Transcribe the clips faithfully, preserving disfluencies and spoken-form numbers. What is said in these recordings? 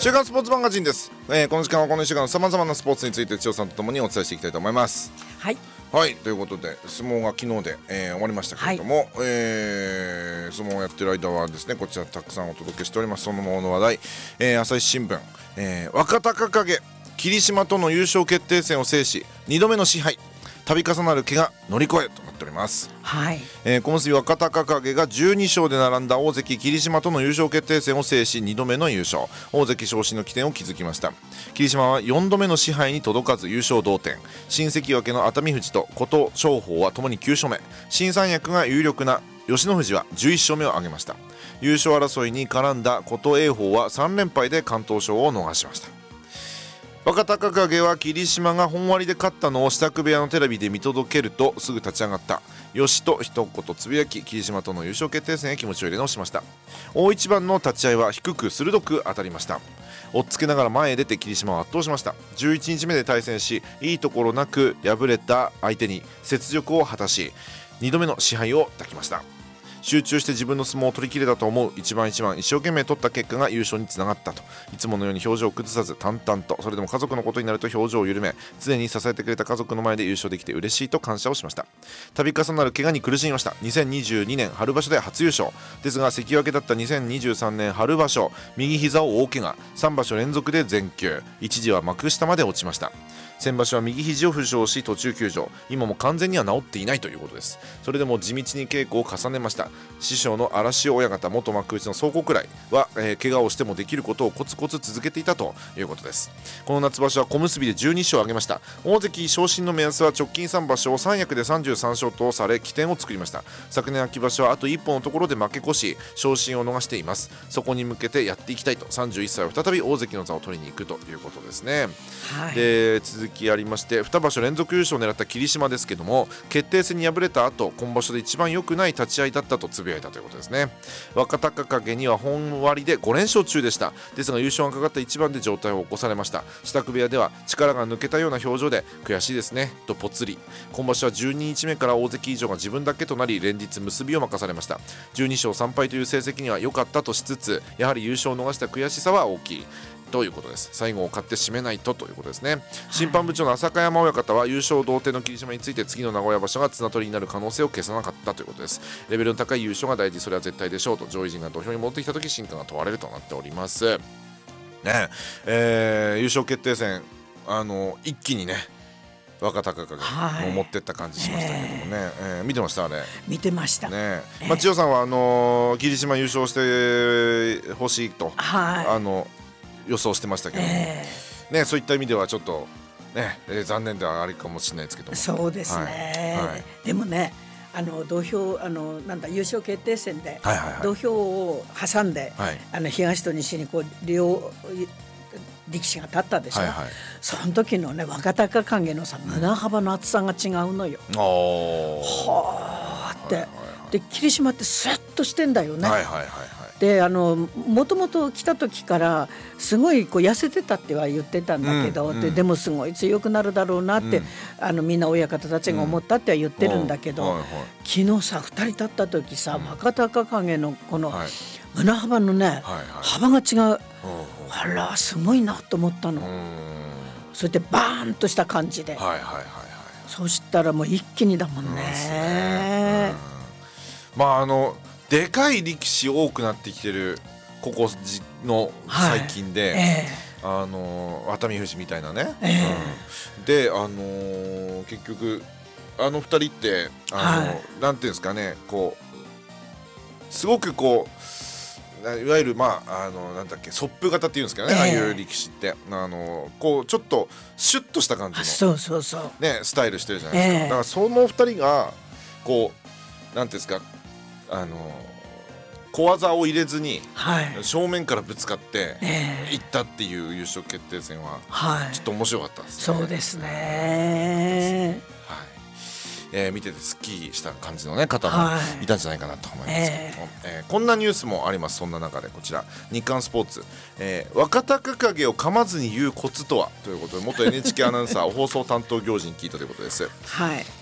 週刊スポーツマガジンです、えー、この時間はこのいっしゅうかんのさまざまなスポーツについて千代さんとともにお伝えしていきたいと思います。 はい、 はい、ということで相撲が昨日で、えー、終わりましたけれども、はい、えー、相撲をやっている間はですね、こちらたくさんお届けしております。そのものの話題、えー、朝日新聞、えー、若隆景霧島との優勝決定戦を制しにどめの賜杯、度重なる怪我乗り越えとなっております。 はい、 えー、小結若隆景がじゅうに勝で並んだ大関霧島との優勝決定戦を制しにどめの優勝、大関昇進の起点を築きました。霧島はよんどめの賜杯に届かず優勝同点、新関脇の熱海富士と琴勝峰はともにきゅう勝目、新三役が有力な吉野富士はじゅういっ勝目を挙げました。優勝争いに絡んだ琴栄峰はさん連敗で敢闘賞を逃しました。若隆景は霧島が本割で勝ったのを支度部屋のテレビで見届けるとすぐ立ち上がった。よしと一言つぶやき、霧島との優勝決定戦へ気持ちを入れ直しました。大一番の立ち合いは低く鋭く当たりました。追っつけながら前へ出て霧島を圧倒しました。じゅういちにちめで対戦し、いいところなく敗れた相手に雪辱を果たしにどめの賜杯を抱きました。集中して自分の相撲を取り切れたと思う。一番一番一生懸命取った結果が優勝につながったと。いつものように表情を崩さず淡々と、それでも家族のことになると表情を緩め、常に支えてくれた家族の前で優勝できて嬉しいと感謝をしました。度重なる怪我に苦しみました。にせんにじゅうにねん春場所で初優勝ですが、関脇だったにせんにじゅうさんねん春場所右膝を大怪我、さんばしょ連続で全休、一時は幕下まで落ちました。先場所は右肘を負傷し途中休場、今も完全には治っていないということです。それでも地道に稽古を重ねました。師匠の荒汐親方、元幕内の壮国来は、えー、怪我をしてもできることをコツコツ続けていたということです。この夏場所は小結でじゅうに勝を挙げました。大関昇進の目安は直近さんばしょを三役でさんじゅうさん勝とされ起点を作りました。昨年秋場所はあと一歩のところで負け越し昇進を逃しています。そこに向けてやっていきたいと、さんじゅういっさいは再び大関の座を取りに行くということですね。 はい、 で続きありまして、にばしょ連続優勝を狙った霧島ですけども、決定戦に敗れた後、今場所で一番良くない立ち合いだったとつぶやいたということですね。若隆景には本割でご連勝中でした。ですが優勝がかかった一番で状態を起こされました。支度部屋では力が抜けたような表情で悔しいですねとぽつり。今場所はじゅうににちめから大関以上が自分だけとなり、連日結びを任されました。じゅうに勝さん敗という成績には良かったとしつつ、やはり優勝を逃した悔しさは大きいということです。最後を勝って締めないとということですね。審判部長の浅香山親方は優勝同点の霧島について、次の名古屋場所が綱取りになる可能性を消さなかったということです。レベルの高い優勝が大事、それは絶対でしょうと、上位陣が土俵に戻ってきた時進化が問われるとなっておりますね。えー、優勝決定戦、あの一気にね若隆景が持ってった感じしましたけどもね、はい、えーえー、見てましたあれ。 見てましたね。まあ、千代さんはあのー、霧島優勝してほしいと、はい、あの予想してましたけども、えーね、そういった意味ではちょっと、ね、えー、残念ではあるかもしれないですけども。 そうですね、はいはい、でもね、あの土俵あのなんだ優勝決定戦で、はいはいはい、土俵を挟んで、はい、あの東と西にこう両力士が立ったでしょ、はいはい、その時のね若隆景のさ胸幅の厚さが違うのよ、うん、はーって、はいはいはい、で霧島ってスッとしてんだよね、はいはいはいはい、であのもともと来た時からすごいこう痩せてたっては言ってたんだけど、うんうん、で, でもすごい強くなるだろうなって、うん、あのみんな親方たちが思ったっては言ってるんだけど、うんはいはい、昨日さふたり立った時さ、うん、若隆景のこの胸幅のね、はいはい、幅が違う、はいはい、あらすごいなと思ったの。それでバーンとした感じで、はいはいはいはい、そしたらもう一気にだもんね、うんね、 うん、まああのでかい力士多くなってきてるここの最近で、はいえー、あの熱海富士みたいなね、えーうん、で、あのー、結局あのふたりってあの、はい、なんていうんですかね、こうすごくこういわゆるまああのなんだっけソップ型っていうんですかね、えー、ああいう力士ってあのこうちょっとシュッとした感じのそうそうそう、 ね、スタイルしてるじゃないですか、えー、だからそのふたりがこうなんていうんですか、あの小技を入れずに正面からぶつかっていったっていう優勝決定戦はちょっと面白かったですね、 はい、そうですね、 はい、えー、見ててスッキリした感じの、ね、方もいたんじゃないかなと思いますけども、はいえー、こんなニュースもあります。そんな中でこちら日刊スポーツ、えー、若隆景を噛まずに言うコツとはということで元 エヌエイチケー アナウンサー放送担当行事に聞いたということです。 はい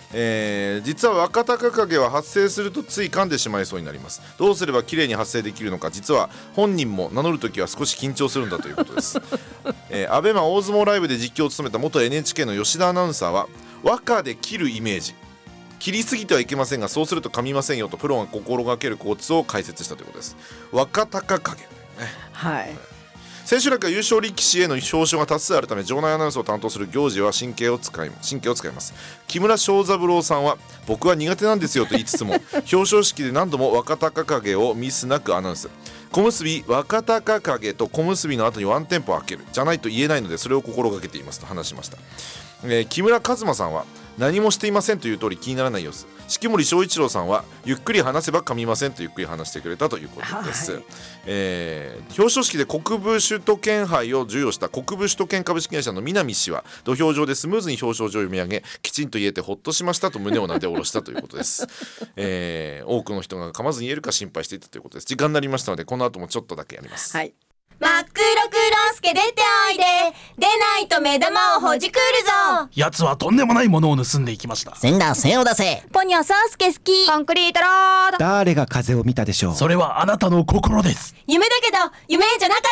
えー、実は若隆景は発生するとつい噛んでしまいそうになります。どうすれば綺麗に発声できるのか、実は本人も名乗るときは少し緊張するんだということです、えー、アベマ大相撲ライブで実況を務めた元 エヌエイチケー の吉田アナウンサーは、和歌で切るイメージ、切りすぎてはいけませんがそうすると噛みませんよとプロが心がけるコツを解説したということです。若隆景、ね、 はい、 千秋楽は優勝力士への表彰が多数あるため、場内アナウンスを担当する行司は神経を使い神経を使います。木村庄三郎さんは、僕は苦手なんですよと言いつつも表彰式で何度も若隆景をミスなくアナウンス。小結び若隆景と小結びの後にワンテンポ開けるじゃないと言えないので、それを心がけていますと話しました。えー、木村一馬さんは、何もしていませんという通り気にならない様子。式守正一郎さんは、ゆっくり話せば噛みませんとゆっくり話してくれたということです、はい。えー、表彰式で国分首都圏杯を授与した国分首都圏株式会社の南氏は、土俵上でスムーズに表彰状を読み上げ、きちんと言えてほっとしましたと胸をなで下ろしたということです、えー、多くの人が噛まずに言えるか心配していたということです。時間になりましたので、この後もちょっとだけやります。 はい。 真っ黒クロスケ出ておいで、出ないと目玉をほじくるぞ。 奴はとんでもないものを盗んでいきました。 せんだせんを出せ。 ポニョソースケ好き。コンクリートロード。 誰が風を見たでしょう。 それはあなたの心です。 夢だけど夢じゃなかった。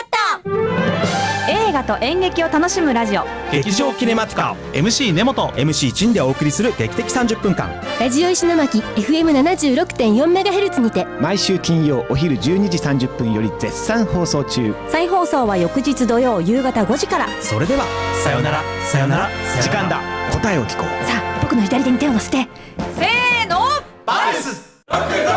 映画と演劇を楽しむラジオ、 劇場キネマティカ。 エムシー 根本 エムシー チンでお送りする劇的さんじゅっぷんかん。 ラジオ石巻 エフエムななじゅうろくてんよんメガヘルツ にて毎週金曜お昼じゅうにじさんじゅっぷんより絶賛放送中。 再放送は翌日土曜夕方ごじから。 それではさよならさよなら。時間だ、答えを聞こう。 さあ僕の左手に手を乗せて、せーの、 バイス